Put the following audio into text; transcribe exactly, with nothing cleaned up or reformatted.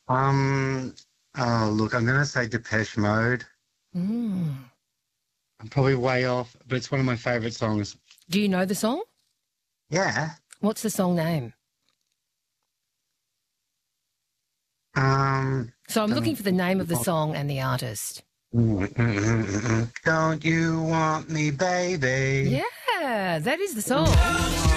Um, oh, look, I'm going to say Depeche Mode. Mm. I'm probably way off, but it's one of my favourite songs. Do you know the song? Yeah. What's the song name? Um, So I'm looking don't, for the name of the song and the artist. don't you want me, baby? Yeah, that is the song.